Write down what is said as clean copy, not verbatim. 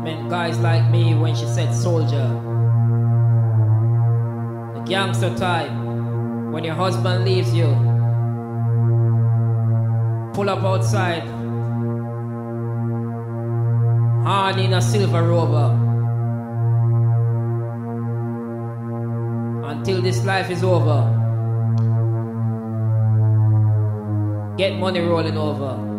Meant guys like me when she said soldier. The gangster type. When your husband leaves you, pull up outside, horn in a silver rover. Until this life is over, get money rolling over.